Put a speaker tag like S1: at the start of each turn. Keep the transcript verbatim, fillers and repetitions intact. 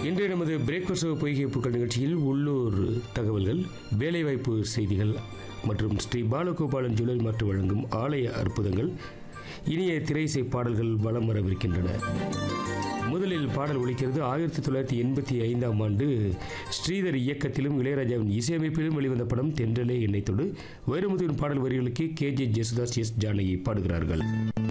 S1: இன்றைய நமது பிரேக்ஃபாஸ்ட் பொய்கை பூக்கள் நிகழ்ச்சியில் உள்ளூர் தகவல்கள், வேலைவாய்ப்பு செய்திகள் மற்றும் ஸ்ரீ பாலகோபாலன் ஜுவல்லரி மார்ட் வழங்கும் ஆலய அற்புதங்கள், இனிய திரைசை பாடல்கள் வலம் வரவிருக்கின்றன. முதலில் பாடல் ஒலிக்கிறது. ஆயிரத்தி தொள்ளாயிரத்தி எண்பத்தி ஐந்தாம் ஆண்டு ஸ்ரீதர் இயக்கத்திலும் இளையராஜாவின் இசையமைப்பிலும் வெளிவந்த படம் தென்றலே என்னை தொடு. வைரமுத்துவின் பாடல் வரிகளுக்கு K J Jesudas, S Janaki பாடுகிறார்கள்.